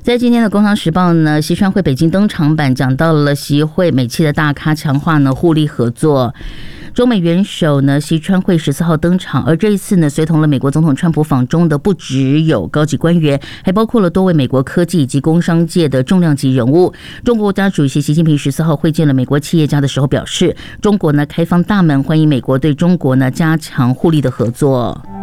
在今天的《工商时报》呢，习川会北京登场版讲到了习会美企的大咖强化呢互利合作。中美元首呢，习川会14号登场，而这一次呢，随同了美国总统川普访中的不只有高级官员，还包括了多位美国科技以及工商界的重量级人物。中国国家主席习近平14号会见了美国企业家的时候表示，中国呢开放大门，欢迎美国对中国呢加强互利的合作。